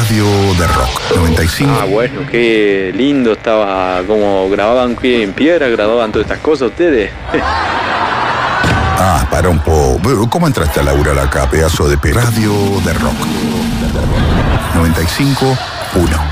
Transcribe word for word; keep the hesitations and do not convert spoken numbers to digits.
Radio de Rock noventa y cinco. Ah, bueno, qué lindo estaba, como grababan en piedra, grababan todas estas cosas ustedes. Ah, para un poco. ¿Cómo entraste a laburar acá, pedazo de pe... Radio de Rock noventa y cinco punto uno.